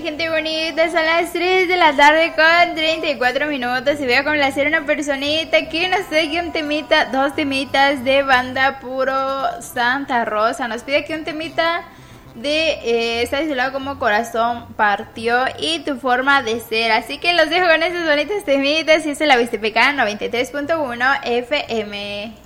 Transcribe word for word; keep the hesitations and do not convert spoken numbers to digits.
gente bonita, son las tres de la tarde con treinta y cuatro minutos. Y voy a complacer a una personita que nos sigue un temita, dos temitas de banda Puro Santa Rosa. Nos pide aquí un temita de eh, está titulado como Corazón Partió y Tu Forma de Ser. Así que los dejo con esos bonitos temitas y es la Huastepecana noventa y tres punto uno F M.